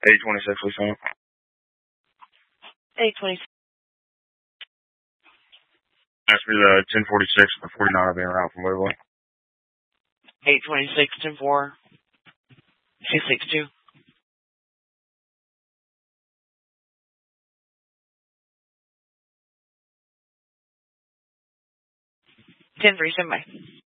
826, Lieutenant. 826. That's for the 1046 or 49 being route from Waverly. 826, 104, 662. 10-3, stand by.